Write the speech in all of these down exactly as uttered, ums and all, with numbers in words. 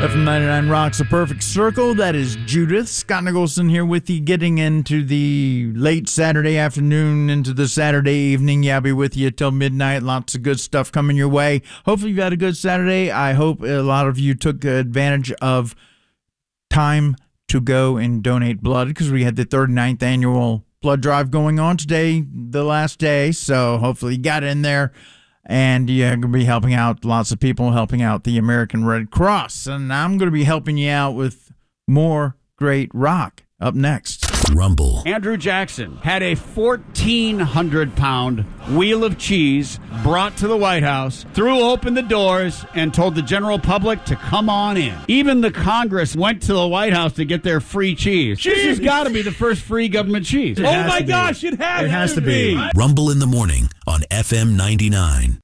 F M ninety-nine rocks a perfect circle. That is Judith. Scott Nicholson here with you, getting into the late Saturday afternoon, into the Saturday evening. Yeah, I'll be with you till midnight. Lots of good stuff coming your way. Hopefully you've had a good Saturday. I hope a lot of you took advantage of time to go and donate blood, because we had the thirty-ninth annual blood drive going on today, the last day. So hopefully you got in there. And you're going to be helping out lots of people, helping out the American Red Cross. And I'm going to be helping you out with more great rock up next. Rumble. Andrew Jackson had a fourteen hundred pound wheel of cheese brought to the White House, threw open the doors, and told the general public to come on in. Even the Congress went to the White House to get their free cheese. Cheese has got to be the first free government cheese. It oh, has my to be. gosh, it has, It has to to be. be. Rumble in the morning on F M ninety-nine.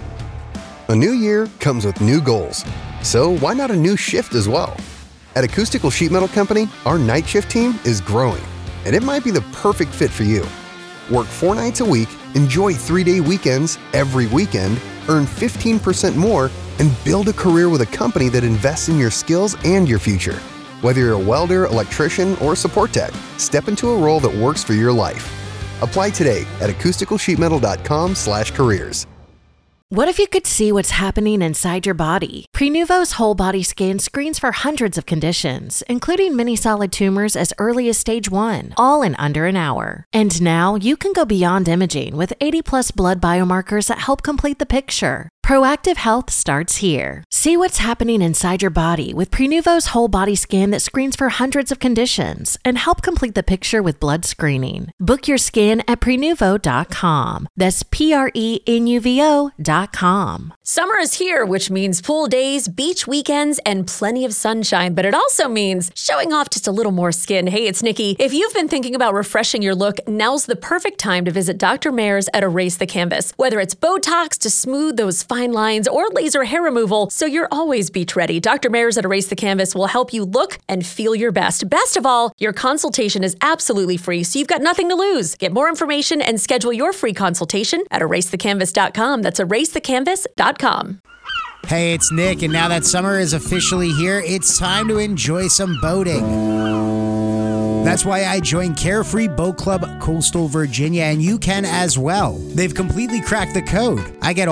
A new year comes with new goals. So why not a new shift as well? At Acoustical Sheet Metal Company, our night shift team is growing, and it might be the perfect fit for you. Work four nights a week, enjoy three-day weekends every weekend, earn fifteen percent more, and build a career with a company that invests in your skills and your future. Whether you're a welder, electrician, or support tech, step into a role that works for your life. Apply today at acoustical sheet metal dot com slash careers. What if you could see what's happening inside your body? Prenuvo's whole body scan screens for hundreds of conditions, including many solid tumors as early as stage one, all in under an hour. And now you can go beyond imaging with eighty plus blood biomarkers that help complete the picture. Proactive health starts here. See what's happening inside your body with Prenuvo's whole body scan that screens for hundreds of conditions and help complete the picture with blood screening. Book your scan at prenuvo dot com. That's P R E N U V O dot com. Summer is here, which means pool days, beach weekends, and plenty of sunshine, but it also means showing off just a little more skin. Hey, it's Nikki. If you've been thinking about refreshing your look, now's the perfect time to visit Doctor Mayer's at Erase the Canvas. Whether it's Botox to smooth those fine lines or laser hair removal, so you're always beach ready, Doctor Mayer's at Erase the Canvas will help you look and feel your best. Best of all, your consultation is absolutely free, so you've got nothing to lose. Get more information and schedule your free consultation at erase the canvas dot com. That's erase the canvas dot com. Hey, it's Nick, and now that summer is officially here, it's time to enjoy some boating. That's why I joined Carefree Boat Club Coastal Virginia, and you can as well. They've completely cracked the code. I get